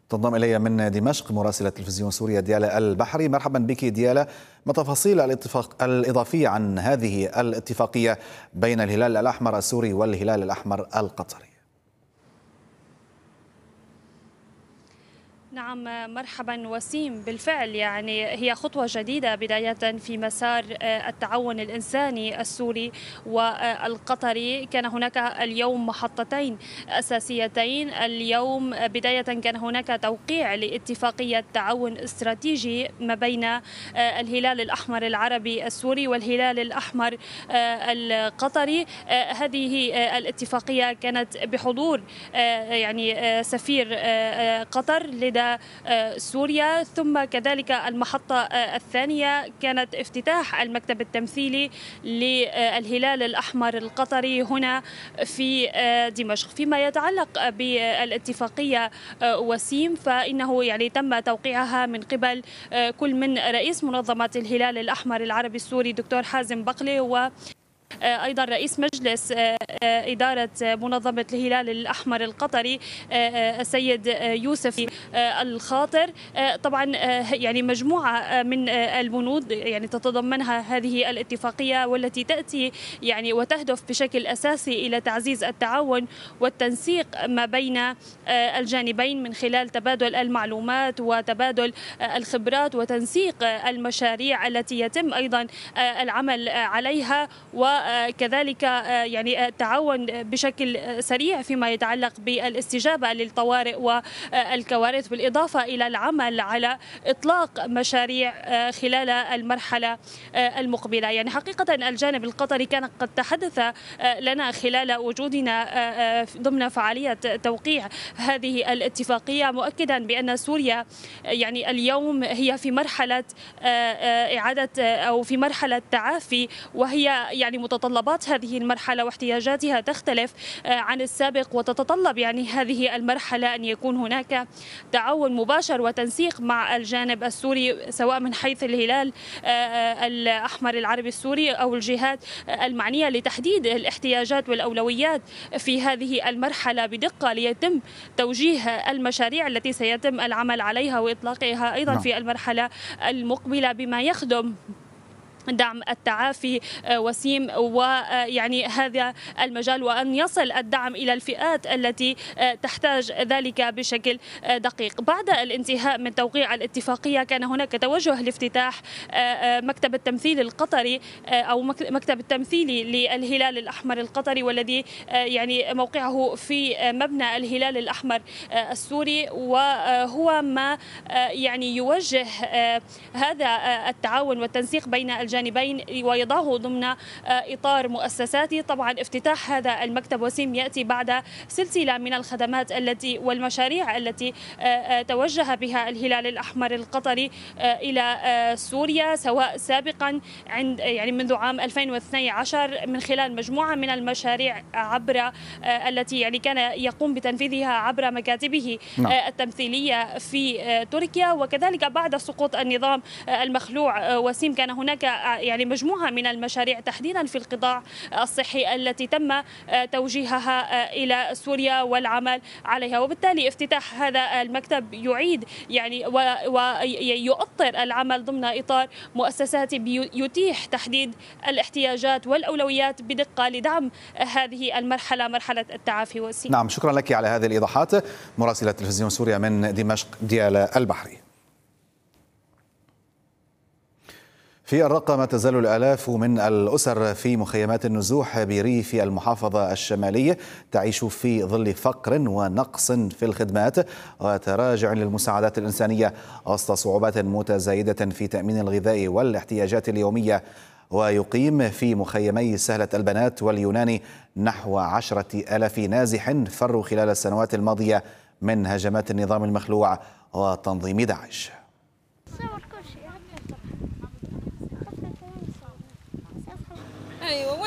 تنضم إلي من دمشق مراسلة تلفزيون سوريا ديالا البحري. مرحبا بك ديالا. ما تفاصيل الإضافية عن هذه الاتفاقية بين الهلال الأحمر السوري والهلال الأحمر القطري؟ نعم، مرحبا وسيم. بالفعل يعني هي خطوة جديدة بداية في مسار التعاون الإنساني السوري والقطري. كان هناك اليوم محطتين أساسيتين. اليوم بداية كان هناك توقيع لاتفاقية تعاون استراتيجي ما بين الهلال الأحمر العربي السوري والهلال الأحمر القطري. هذه الاتفاقية كانت بحضور يعني سفير قطر لدى سوريا، ثم كذلك المحطة الثانية كانت افتتاح المكتب التمثيلي للهلال الأحمر القطري هنا في دمشق. فيما يتعلق بالاتفاقية وسيم، فإنه يعني تم توقيعها من قبل كل من رئيس منظمة الهلال الأحمر العربي السوري دكتور حازم بقلي، و أيضا رئيس مجلس إدارة منظمة الهلال الأحمر القطري السيد يوسف الخاطر. طبعا يعني مجموعة من البنود يعني تتضمنها هذه الاتفاقية، والتي تأتي يعني وتهدف بشكل أساسي إلى تعزيز التعاون والتنسيق ما بين الجانبين من خلال تبادل المعلومات وتبادل الخبرات وتنسيق المشاريع التي يتم أيضا العمل عليها، وكذلك يعني التعاون بشكل سريع فيما يتعلق بالاستجابة للطوارئ والكوارث، بالإضافة إلى العمل على إطلاق مشاريع خلال المرحلة المقبلة. يعني حقيقة الجانب القطري كان قد تحدث لنا خلال وجودنا ضمن فعالية توقيع هذه الاتفاقية، مؤكدا بأن سوريا يعني اليوم هي في مرحلة إعادة أو في مرحلة تعافي، وهي يعني متطلبات هذه المرحلة واحتياجاتها تختلف عن السابق، وتتطلب يعني هذه المرحلة أن يكون هناك تعاون مباشر وتنسيق مع الجانب السوري، سواء من حيث الهلال الأحمر العربي السوري أو الجهات المعنية لتحديد الاحتياجات والأولويات في هذه المرحلة بدقة، ليتم توجيه المشاريع التي سيتم العمل عليها وإطلاقها أيضا في المرحلة المقبلة، بما يخدم دعم التعافي وسيم ويعني هذا المجال، وأن يصل الدعم إلى الفئات التي تحتاج ذلك بشكل دقيق. بعد الانتهاء من توقيع الاتفاقية كان هناك توجه لافتتاح مكتب التمثيل القطري أو مكتب التمثيلي للهلال الأحمر القطري، والذي يعني موقعه في مبنى الهلال الأحمر السوري، وهو ما يعني يوجه هذا التعاون والتنسيق بين الجانبين ويضعه ضمن إطار مؤسساتي. طبعا افتتاح هذا المكتب وسيم يأتي بعد سلسلة من الخدمات التي والمشاريع التي توجه بها الهلال الأحمر القطري إلى سوريا، سواء سابقا عند يعني منذ عام 2012 من خلال مجموعة من المشاريع عبر التي يعني كان يقوم بتنفيذها عبر مكاتبه التمثيلية في تركيا، وكذلك بعد سقوط النظام المخلوع وسيم كان هناك يعني مجموعة من المشاريع تحديدا في القطاع الصحي التي تم توجيهها إلى سوريا والعمل عليها. وبالتالي افتتاح هذا المكتب يعيد يعني ويؤطر العمل ضمن إطار مؤسساتي يتيح تحديد الاحتياجات والأولويات بدقة لدعم هذه المرحلة، مرحلة التعافي والسلام. نعم، شكرا لك على هذه الإيضاحات. مراسلة تلفزيون سوريا من دمشق ديالا البحري. في الرقة ما تزال الآلاف من الأسر في مخيمات النزوح بريف المحافظة الشمالية تعيش في ظل فقر ونقص في الخدمات وتراجع للمساعدات الإنسانية وسط صعوبات متزايدة في تأمين الغذاء والاحتياجات اليومية. ويقيم في مخيمي سهلة البنات واليوناني نحو 10,000 نازح فروا خلال السنوات الماضية من هجمات النظام المخلوع وتنظيم داعش. أيوة.